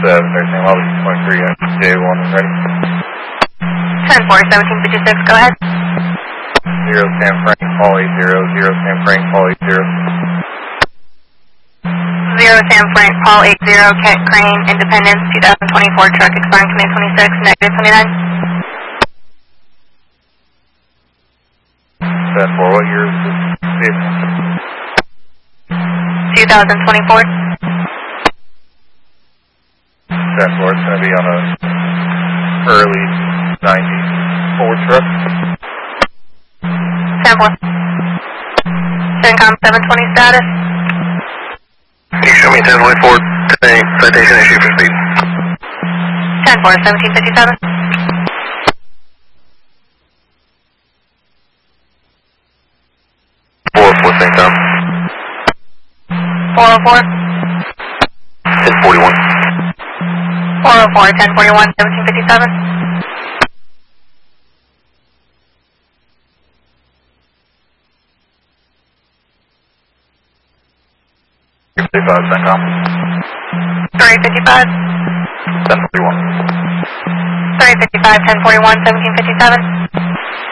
Everything level 23 at J1 and ready. 10-4, 1756, go ahead. 0 San Frank, Paul 80, 0 San Frank, Paul 80. 0 San Frank, Paul 80, Kent Crane, Independence, 2024 truck expiring 2026, negative 29. 10-4, what year is this vehicle? 2024. 10-4, it's going to be on a early 90s Ford truck. 10-4. CENTCOM 720 status. Can you show me 1024 today, citation issue for speed? 10-4, 1757. 404 CENTCOM. 404. 1041. 404, 1041, 1757. 55 CENTCOM. 355. 1041. 355, 1041, 1757.